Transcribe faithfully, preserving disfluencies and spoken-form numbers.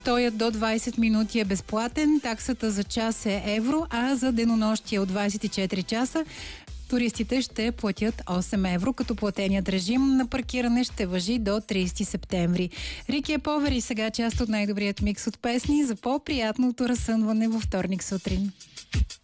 Тоят до двайсет минути е безплатен, таксата за час е евро, а за денонощие от двайсет и четири часа туристите ще платят осем евро, като платеният режим на паркиране ще важи до трийсети септември. Рики е Повери, сега част от най-добрият микс от песни за по-приятното разсънване във вторник сутрин.